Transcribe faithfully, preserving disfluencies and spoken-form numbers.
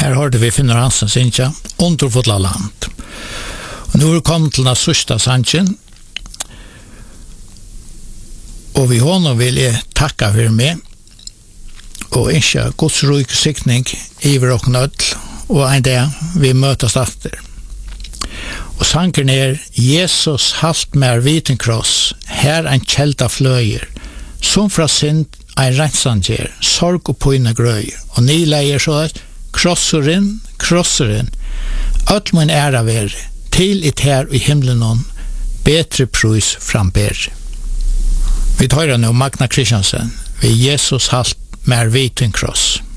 Her hørte vi Finnur Hansen synja, Underfotla land. Og nå er vi kommet til den sørste sannsjen, og vi hånden vil jeg takke for meg, og ikke Guds rik sikning iver og nødl, og en dag vi møtes etter. Og sanken er Jesus halt mer viten kross, her en kjelda fløyer, som fra synd ein rensanger, sorg og pøyne grøyer, og ni leier så at krosseren, krosseren, alt mun æra være, til et her i himmelen om, betre prøys framber. Vi tar nå Magna Kristiansen, ved Jesus halt mer viten kross.